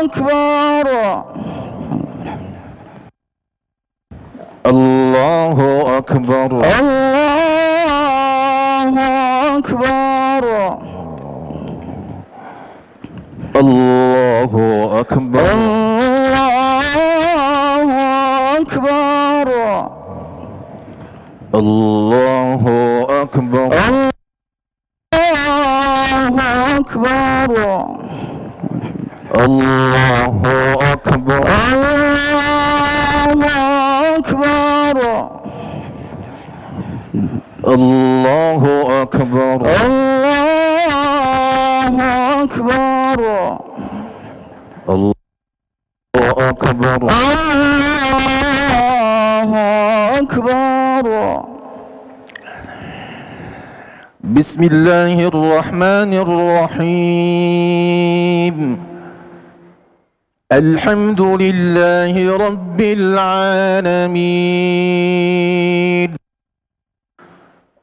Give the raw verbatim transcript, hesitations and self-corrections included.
أكبر الله أكبر الله أكبر الله أكبر الله أكبر الله أكبر الله أكبر الله أكبر الله الله أكبر أكبر الله أكبر الله أكبر الله أكبر. بسم الله الرحمن الرحيم. الحمد لله رب العالمين